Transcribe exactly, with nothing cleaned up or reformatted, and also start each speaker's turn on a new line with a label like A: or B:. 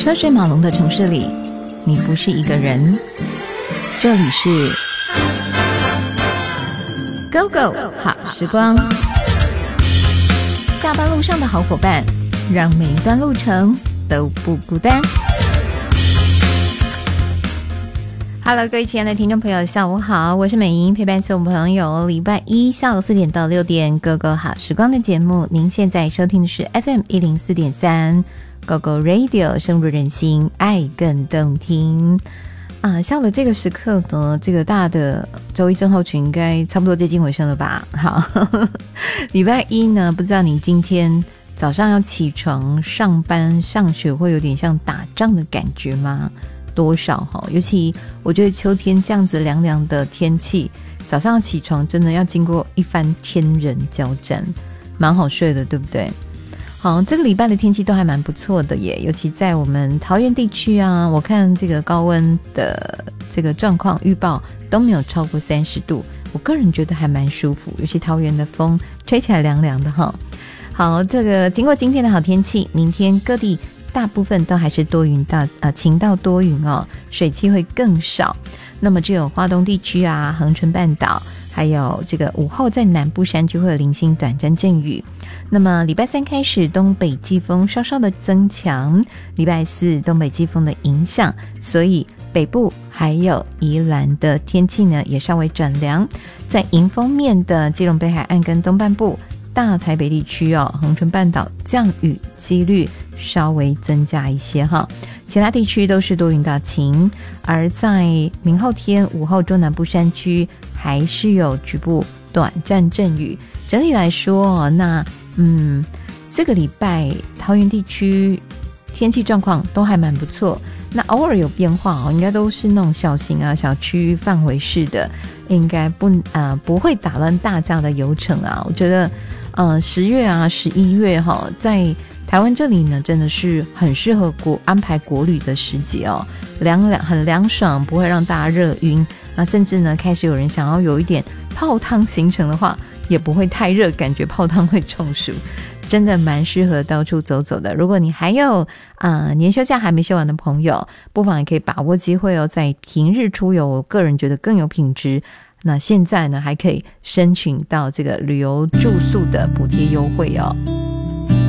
A: 车水马龙的城市里，你不是一个人。这里是 Go Go 好时光，下班路上的好伙伴，让每一段路程都不孤单。Hello， 各位亲爱的听众朋友，下午好，我是美莹，陪伴所有朋友。礼拜一下午四点到六点 ，Go Go 好时光的节目，您现在收听的是 F M 一零四点三 Go Go Radio， 深入人心，爱更动听。啊，到了这个时刻呢，这个大的周一症候群应该差不多接近尾声了吧？好，礼拜一呢，不知道你今天早上要起床上班上学，会有点像打仗的感觉吗？多少哈，尤其我觉得秋天这样子凉凉的天气，早上起床真的要经过一番天人交战，蛮好睡的，对不对？好，这个礼拜的天气都还蛮不错的耶，尤其在我们桃园地区啊，我看这个高温的这个状况预报都没有超过三十度，我个人觉得还蛮舒服，尤其桃园的风吹起来凉凉的哈。好，这个经过今天的好天气，明天各地大部分都还是多云到呃晴到多云哦，水汽会更少。那么只有花东地区啊、恒春半岛，还有这个午后在南部山区会有零星短暂阵雨。那么礼拜三开始，东北季风稍稍的增强，礼拜四东北季风的影响，所以北部还有宜兰的天气呢也稍微转凉。在迎风面的基隆北海岸跟东半部、大台北地区哦，恒春半岛降雨几率稍微增加一些哈，其他地区都是多云到晴。而在明后天午后，中南部山区还是有局部短暂阵雨。整体来说，那嗯，这个礼拜桃园地区天气状况都还蛮不错，那偶尔有变化哦，应该都是那种小型啊、小区范围式的，应该不呃不会打乱大家的游程啊。我觉得，呃，十月啊、十一月哈、哦，在台湾这里呢，真的是很适合国安排国旅的时节哦，凉凉很凉爽，不会让大家热晕啊，甚至呢，开始有人想要有一点泡汤行程的话，也不会太热，感觉泡汤会中暑，真的蛮适合到处走走的。如果你还有啊、呃、年休假还没休完的朋友，不妨也可以把握机会哦，在平日出游，我个人觉得更有品质。那现在呢，还可以申请到这个旅游住宿的补贴优惠哦。